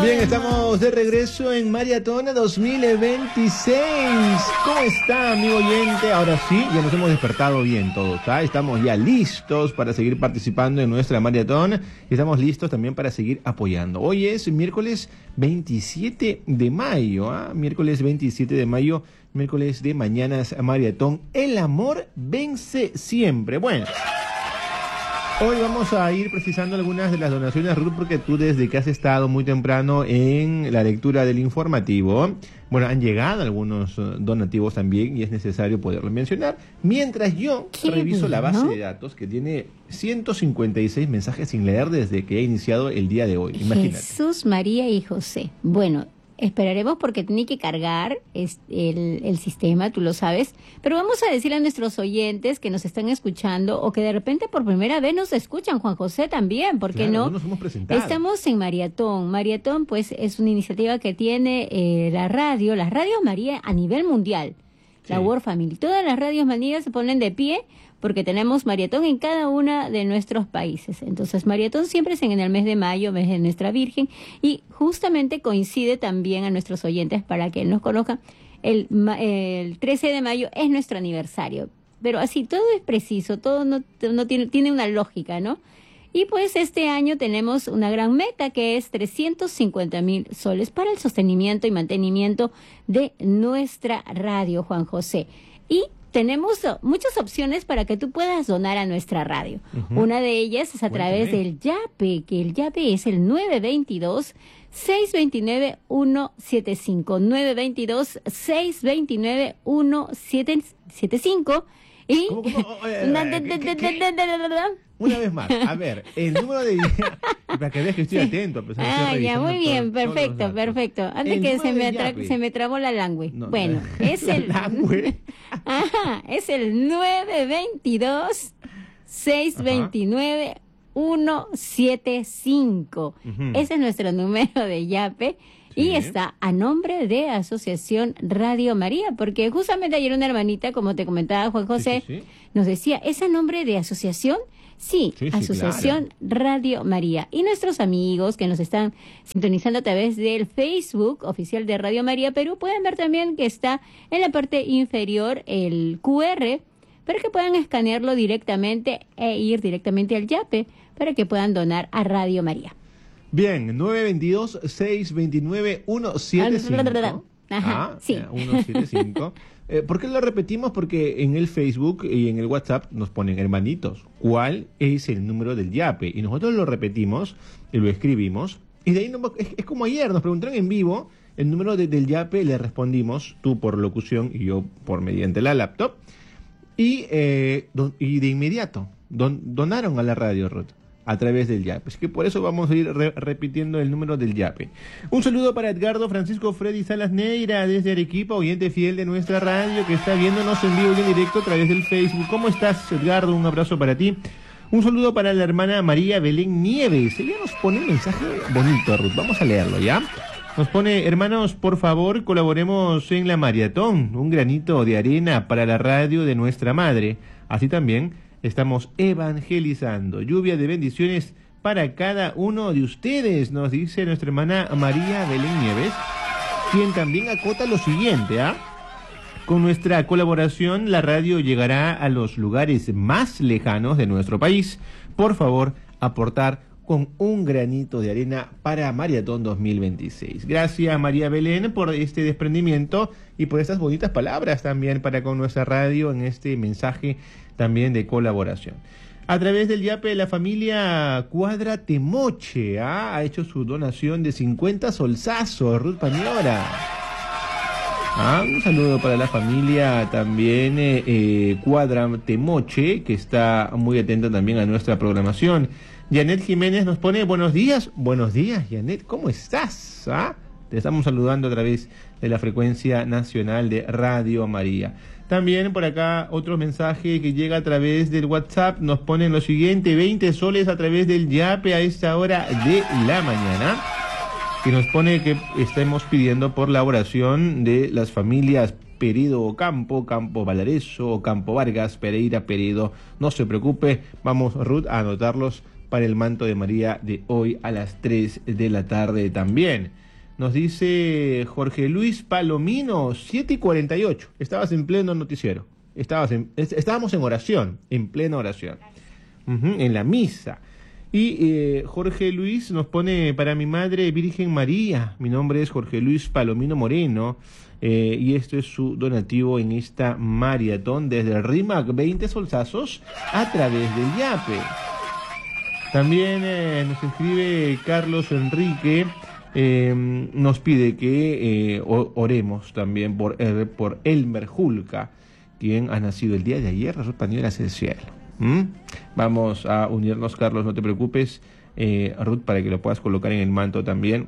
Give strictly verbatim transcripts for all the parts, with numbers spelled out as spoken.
Bien, estamos de regreso en Maratón dos mil veintiséis. ¿Cómo está, amigo oyente? Ahora sí, ya nos hemos despertado bien todos, ¿ah? Estamos ya listos para seguir participando en nuestra maratón y estamos listos también para seguir apoyando. Hoy es miércoles veintisiete de mayo, ¿ah? Miércoles veintisiete de mayo, miércoles de Mañanas Maratón. El amor vence siempre. Bueno, hoy vamos a ir precisando algunas de las donaciones, Ruth, porque tú desde que has estado muy temprano en la lectura del informativo, bueno, han llegado algunos uh, donativos también y es necesario poderlo mencionar. Mientras yo Qué reviso bien, la base ¿no? de datos que tiene ciento cincuenta y seis mensajes sin leer desde que he iniciado el día de hoy. Imagínate. Jesús, María y José. Bueno, esperaremos porque tiene que cargar es- el, el sistema, tú lo sabes. Pero vamos a decirle a nuestros oyentes que nos están escuchando o que de repente por primera vez nos escuchan, Juan José también, ¿por qué Claro, no? no nos hemos presentado. Estamos en Maratón. Maratón, pues, es una iniciativa que tiene eh, la radio, las radios María a nivel mundial. La Sí. World Family. Todas las radios María se ponen de pie porque tenemos maratón en cada una de nuestros países. Entonces, maratón siempre es en el mes de mayo, mes de nuestra Virgen, y justamente coincide también a nuestros oyentes para que nos conozcan. El, ma- el trece de mayo es nuestro aniversario. Pero así, todo es preciso, todo no, no tiene, tiene una lógica, ¿no? Y pues este año tenemos una gran meta que es trescientos cincuenta mil soles para el sostenimiento y mantenimiento de nuestra radio, Juan José. Y tenemos uh, muchas opciones para que tú puedas donar a nuestra radio. Ujú. Una de ellas es a través Cuéntame. del YAPE, que el YAPE es el nueve dos dos, seis dos nueve, uno siete cinco. nueve dos dos, seis dos nueve, uno siete cinco. Y ¿Cómo, cómo? Oh, eh, eh, ¿qué- qué? Una vez más, a ver, el número de... para que veas que estoy atento, a pesar de que Ah, estoy ya, revisando muy bien, todos- todos los perfecto, datos. perfecto. Antes El que número se me, del atra- Yape. se me trabó la langue. No, bueno, la- es la el... langue. Ajá, es el nueve dos dos, seis dos nueve, uno siete cinco. Ujú. Ese es nuestro número de YAPE. Y Sí. está a nombre de Asociación Radio María, porque justamente ayer una hermanita, como te comentaba Juan José, Sí, sí, sí. nos decía, ¿es a nombre de asociación? Sí, Sí, sí, Asociación Radio María. Y nuestros amigos que nos están sintonizando a través del Facebook oficial de Radio María Perú, pueden ver también que está en la parte inferior el Q R, para que puedan escanearlo directamente e ir directamente al YAPE, para que puedan donar a Radio María. Bien, nueve dos dos, seis dos nueve, uno siete cinco. Ajá, Ah, sí. eh, ciento setenta y cinco. Eh, ¿Por qué lo repetimos? Porque en el Facebook y en el WhatsApp nos ponen, hermanitos, ¿cuál es el número del YAPE? Y nosotros lo repetimos y lo escribimos. Y de ahí no- es, es como ayer, nos preguntaron en vivo el número de- del YAPE, le respondimos, tú por locución y yo por mediante la laptop. Y, eh, don- y de inmediato don- donaron a la radio, Ruth, a través del YAPE. Así que por eso vamos a ir re- repitiendo el número del YAPE. Un saludo para Edgardo Francisco Freddy Salas Neira desde Arequipa, oyente fiel de nuestra radio que está viéndonos en vivo y en directo a través del Facebook. ¿Cómo estás, Edgardo? Un abrazo para ti. Un saludo para la hermana María Belén Nieves. Ella nos pone un mensaje bonito, Ruth. Vamos a leerlo, ¿ya? Nos pone, hermanos, por favor, colaboremos en la maratón. Un granito de arena para la radio de nuestra madre. Así también estamos evangelizando. Lluvia de bendiciones para cada uno de ustedes, nos dice nuestra hermana María Belén Nieves, quien también acota lo siguiente, ¿ah? Con nuestra colaboración, la radio llegará a los lugares más lejanos de nuestro país. Por favor, aportar con un granito de arena para Maratón dos mil veintiséis. Gracias, María Belén, por este desprendimiento y por estas bonitas palabras también para con nuestra radio en este mensaje también de colaboración. A través del YAPE, la familia Cuadra Temoche ¿ah? ha hecho su donación de cincuenta solsazos, Ruth Pañora. Ah, un saludo para la familia también eh, eh, Cuadra Temoche, que está muy atenta también a nuestra programación. Janet Jiménez nos pone buenos días. Buenos días, Janet, ¿cómo estás? ¿Ah? Te estamos saludando a través de la frecuencia nacional de Radio María. También por acá otro mensaje que llega a través del WhatsApp. Nos ponen lo siguiente, veinte soles a través del YAPE a esta hora de la mañana. Que nos pone que estemos pidiendo por la oración de las familias Peredo Ocampo, Campo Valareso, Campo Vargas, Pereira Peredo. No se preocupe, vamos, Ruth, a anotarlos para el manto de María de hoy a las tres de la tarde también. Nos dice Jorge Luis Palomino, siete y cuarenta y ocho. Estabas en pleno noticiero. Estabas en, estábamos en oración, en plena oración. Uh-huh, en la misa. Y eh, Jorge Luis nos pone: para mi madre Virgen María. Mi nombre es Jorge Luis Palomino Moreno. Eh, y esto es su donativo en esta maratón desde el RIMAC, veinte solsazos a través del YAPE. También eh, nos escribe Carlos Enrique. Eh, nos pide que eh, oremos también por, eh, por Elmer Julca, quien ha nacido el día de ayer, Ruth Pañuela hacia el cielo. ¿Mm? Vamos a unirnos, Carlos, no te preocupes, eh, Ruth, para que lo puedas colocar en el manto también.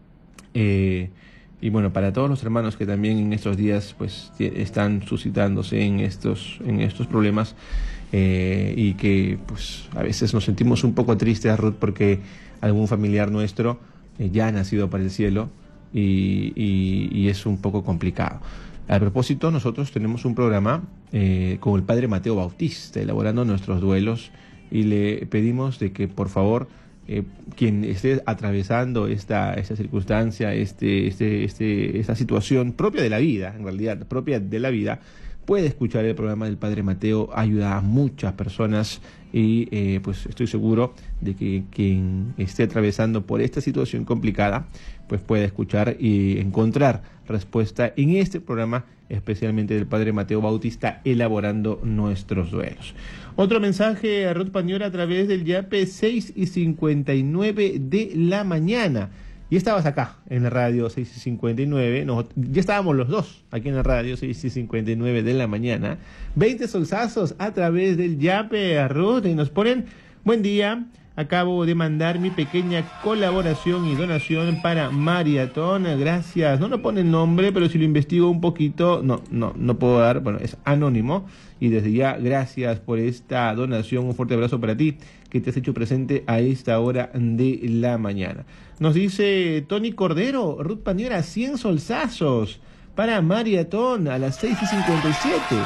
Eh, y bueno, para todos los hermanos que también en estos días pues están suscitándose en estos, en estos problemas, eh, y que pues a veces nos sentimos un poco tristes, Ruth, porque algún familiar nuestro Eh, ya ha nacido para el cielo y, y, y es un poco complicado. A propósito, nosotros tenemos un programa eh, con el padre Mateo Bautista, elaborando nuestros duelos, y le pedimos de que por favor eh, quien esté atravesando esta, esta circunstancia, este, este, este, esta situación propia de la vida, en realidad propia de la vida, puede escuchar el programa del Padre Mateo. Ayuda a muchas personas y eh, pues estoy seguro de que quien esté atravesando por esta situación complicada pues puede escuchar y encontrar respuesta en este programa, especialmente del Padre Mateo Bautista, elaborando nuestros duelos. Otro mensaje a Ruth Pañuela a través del YAPE, seis y cincuenta y nueve de la mañana. Y estabas acá en la radio seis y cincuenta y nueve, no, ya estábamos los dos aquí en la radio seis y cincuenta y nueve de la mañana, veinte solsazos a través del YAPE, a Ruth, y nos ponen: buen día, acabo de mandar mi pequeña colaboración y donación para Maratón, gracias. No nos pone el nombre, pero si lo investigo un poquito, no, no, no puedo dar, bueno, es anónimo, y desde ya gracias por esta donación, un fuerte abrazo para ti, que te has hecho presente a esta hora de la mañana. Nos dice Tony Cordero, Ruth Pañuela, cien solsazos para Maratón a las seis y cincuenta y siete.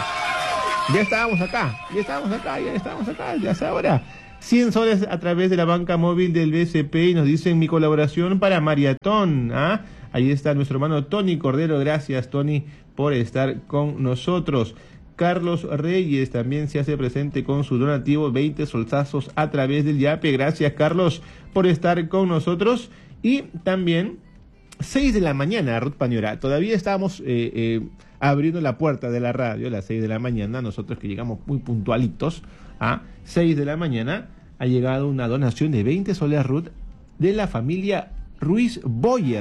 Ya estábamos acá, ya estábamos acá, ya estábamos acá, ya es ahora. cien soles a través de la banca móvil del B C P y nos dicen: mi colaboración para Maratón. ¿Ah? Ahí está nuestro hermano Tony Cordero. Gracias, Tony, por estar con nosotros. Carlos Reyes también se hace presente con su donativo, veinte solsazos a través del YAPE. Gracias, Carlos, por estar con nosotros. Y también seis de la mañana, Ruth Pañuela. Todavía estábamos eh, eh, abriendo la puerta de la radio a las seis de la mañana. Nosotros que llegamos muy puntualitos a seis de la mañana, ha llegado una donación de veinte soles, Ruth, de la familia Ruiz Boyer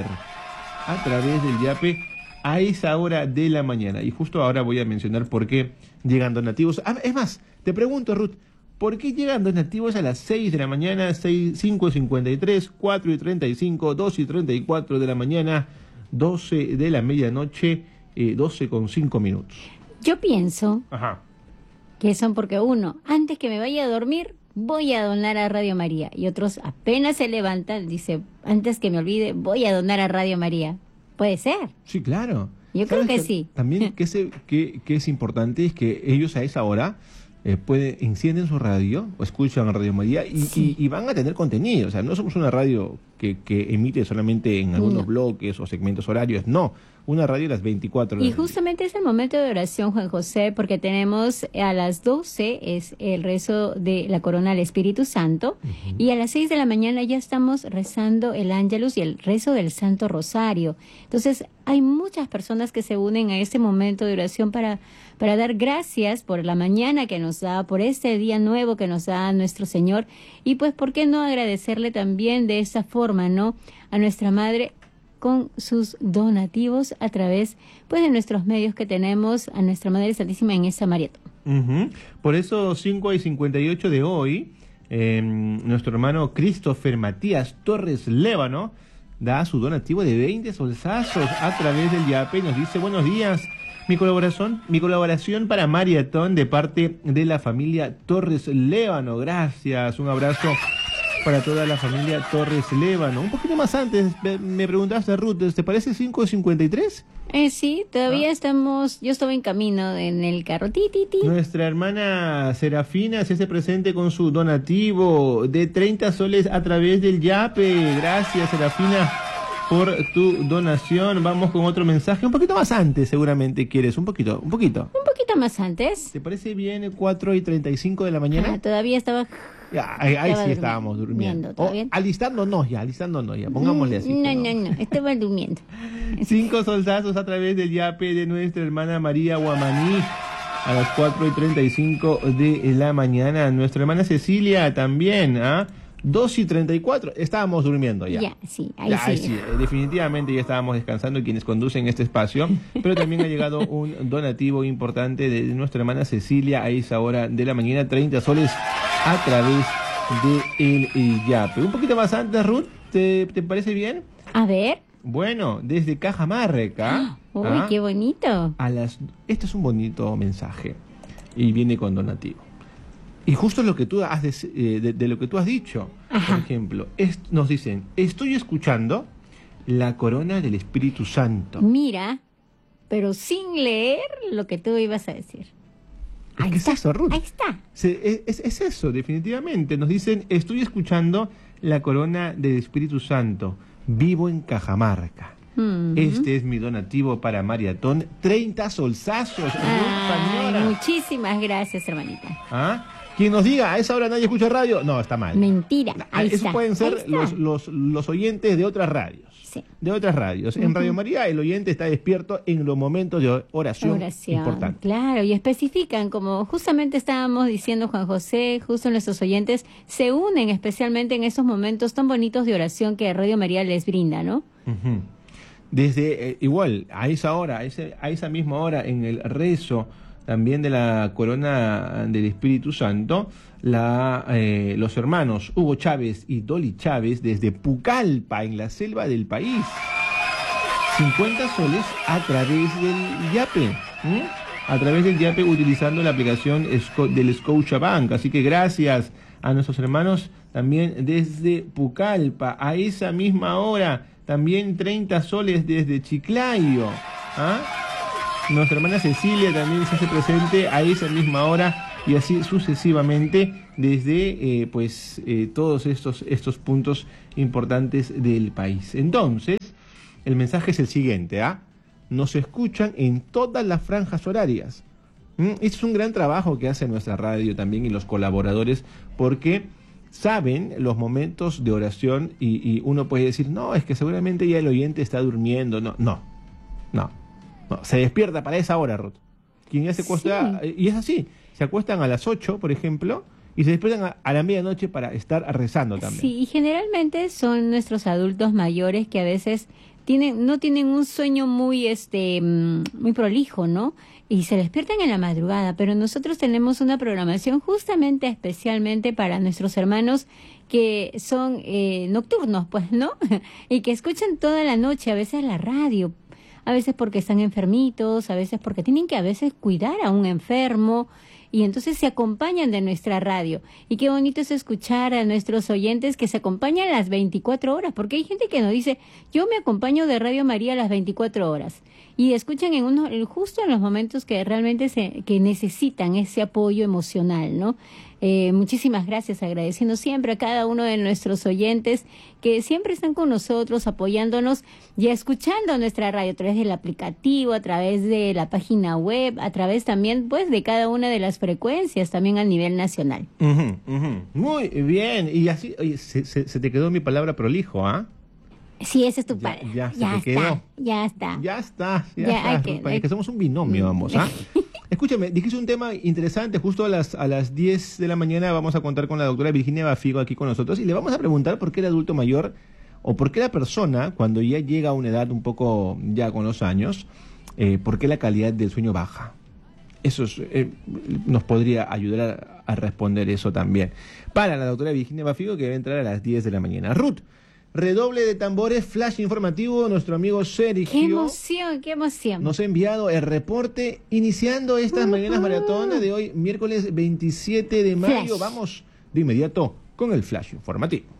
a través del YAPE a esa hora de la mañana. Y justo ahora voy a mencionar por qué llegan donativos. Ah, es más, te pregunto, Ruth, ¿por qué llegan donativos a las seis de la mañana, cinco y cincuenta y tres, cuatro y treinta y cinco, dos y treinta y cuatro de la mañana, doce de la medianoche, eh, doce con cinco minutos? Yo pienso Ajá. que son porque uno, antes que me vaya a dormir, voy a donar a Radio María. Y otros apenas se levantan, dice, antes que me olvide, voy a donar a Radio María. Puede ser. Sí, claro. Yo creo que, que sí. También que, se, que, que es importante es que ellos a esa hora eh, pueden, encienden su radio o escuchan Radio María y, sí. y, y van a tener contenido. O sea, no somos una radio que, que emite solamente en algunos no. bloques o segmentos horarios, no. Una radio las veinticuatro horas. Y justamente es el momento de oración, Juan José, porque tenemos a las doce es el rezo de la corona del Espíritu Santo, uh-huh. y a las seis de la mañana ya estamos rezando el Ángelus y el rezo del Santo Rosario. Entonces, hay muchas personas que se unen a este momento de oración para, para dar gracias por la mañana que nos da, por este día nuevo que nos da nuestro Señor, y pues, ¿por qué no agradecerle también de esa forma, no? A nuestra Madre, con sus donativos a través pues de nuestros medios que tenemos a nuestra Madre Santísima en esta maratón. Uh-huh. Por eso cinco y cincuenta y ocho de hoy, eh, nuestro hermano Christopher Matías Torres Lévano da su donativo de veinte solsazos a través del YAPE y nos dice: buenos días, mi colaboración, mi colaboración para Maratón de parte de la familia Torres Lévano. Gracias, un abrazo para toda la familia Torres Lévano. Un poquito más antes, me preguntaste, Ruth, ¿te parece cinco cincuenta y tres? Eh, sí, todavía ah. estamos, yo estaba en camino en el carro. Ti, ti, ti. Nuestra hermana Serafina se hace presente con su donativo de treinta soles a través del Yape. Gracias, Serafina, por tu donación. Vamos con otro mensaje, un poquito más antes, seguramente quieres, un poquito, un poquito. Un poquito más antes. ¿Te parece bien cuatro y treinta y cinco de la mañana? Ah, todavía estaba... Ya, ahí, ahí sí estábamos durmiendo. Oh, alistándonos ya, alistándonos ya, pongámosle así. No, no, no, estaba durmiendo. Cinco solsazos a través del Yape de nuestra hermana María Guamaní a las cuatro y treinta y cinco de la mañana. Nuestra hermana Cecilia también, ¿ah? ¿eh? dos y treinta y cuatro, estábamos durmiendo ya. Ya, sí, ahí ya, sí. sí. Definitivamente ya estábamos descansando quienes conducen este espacio, pero también ha llegado un donativo importante de nuestra hermana Cecilia a esa hora de la mañana, treinta soles a través de el Yape. Un poquito más antes, Ruth, ¿te, te parece bien? A ver. Bueno, desde Cajamarca. Uy, ¿ah? Qué bonito. A las, este es un bonito mensaje y viene con donativo. Y justo lo que tú has de, eh, de, de lo que tú has dicho, Ajá. por ejemplo, es, nos dicen, estoy escuchando la corona del Espíritu Santo. Mira, pero sin leer lo que tú ibas a decir. Es ahí que está, es eso, Ruth. Ahí está. Se, es, es eso, definitivamente. Nos dicen, estoy escuchando la corona del Espíritu Santo. Vivo en Cajamarca. Uh-huh. Este es mi donativo para Mariatón. treinta solsazos. Ay, muchísimas gracias, hermanita. ¿Ah? Quien nos diga, a esa hora nadie escucha radio, no, está mal. Mentira. Ahí Eso está, pueden ser los, los, los oyentes de otras radios. Sí. De otras radios. Uh-huh. En Radio María el oyente está despierto en los momentos de oración, oración importante. Claro, y especifican, como justamente estábamos diciendo Juan José, justo nuestros oyentes se unen especialmente en esos momentos tan bonitos de oración que Radio María les brinda, ¿no? Uh-huh. Desde, eh, igual, a esa hora, a, ese, a esa misma hora, en el rezo también de la corona del Espíritu Santo, la, eh, los hermanos Hugo Chávez y Dolly Chávez desde Pucallpa, en la selva del país. cincuenta soles a través del Yape. ¿eh? A través del Yape utilizando la aplicación del Scotiabank. Así que gracias a nuestros hermanos también desde Pucallpa. A esa misma hora, también treinta soles desde Chiclayo. ¿Ah? Nuestra hermana Cecilia también se hace presente a esa misma hora y así sucesivamente desde eh, pues eh, todos estos, estos puntos importantes del país. Entonces, el mensaje es el siguiente, ¿ah? Nos escuchan en todas las franjas horarias. ¿Mm? Este es un gran trabajo que hace nuestra radio también y los colaboradores, porque saben los momentos de oración y, y uno puede decir, no, es que seguramente ya el oyente está durmiendo. No, no, no. No, se despierta para esa hora, Ruth. Quien ya se acuesta, sí. Y es así, se acuestan a las ocho, por ejemplo, y se despiertan a, a la medianoche para estar rezando también. Sí, y generalmente son nuestros adultos mayores que a veces tienen, no tienen un sueño muy, este, muy prolijo, ¿no? Y se despiertan en la madrugada, pero nosotros tenemos una programación justamente especialmente para nuestros hermanos que son eh, nocturnos, pues, ¿no? Y que escuchan toda la noche, a veces la radio, a veces porque están enfermitos, a veces porque tienen que a veces cuidar a un enfermo y entonces se acompañan de nuestra radio. Y qué bonito es escuchar a nuestros oyentes que se acompañan las veinticuatro horas, porque hay gente que nos dice, yo me acompaño de Radio María a las veinticuatro horas y escuchan en uno, justo en los momentos que realmente se, que necesitan ese apoyo emocional, ¿no? Eh, muchísimas gracias, agradeciendo siempre a cada uno de nuestros oyentes que siempre están con nosotros, apoyándonos y escuchando nuestra radio a través del aplicativo, a través de la página web, a través también pues de cada una de las frecuencias, también a nivel nacional. Uh-huh, uh-huh. Muy bien, y así, oye, se, se, se te quedó mi palabra prolijo, ¿ah? ¿eh? Sí, ese es tu ya, padre. Ya, se ya te está, quedó. ya está. Ya está, ya, ya está. Que, Para que, que somos un binomio, vamos, ¿ah? Escúchame, dijiste un tema interesante, justo a las, a las diez de la mañana vamos a contar con la doctora Virginia Bafigo aquí con nosotros y le vamos a preguntar por qué el adulto mayor o por qué la persona, cuando ya llega a una edad un poco ya con los años, eh, por qué la calidad del sueño baja. Eso es, eh, nos podría ayudar a, a responder eso también. Para la doctora Virginia Bafigo, que va a entrar a las diez de la mañana. Ruth, redoble de tambores, flash informativo, nuestro amigo Sergio. ¡Qué emoción, qué emoción! Nos ha enviado el reporte iniciando estas uh-huh. mañanas maratonas de hoy, miércoles veintisiete de mayo. Flash. Vamos de inmediato con el flash informativo.